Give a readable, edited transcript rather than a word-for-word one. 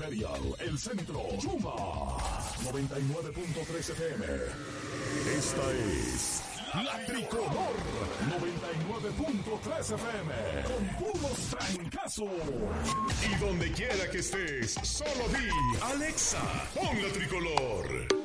Imperial, El Centro, Chuma, 99.3 FM. Esta es La Tricolor, 99.3 FM, con puros trancazos. Y donde quiera que estés, solo di, Alexa, pon La Tricolor.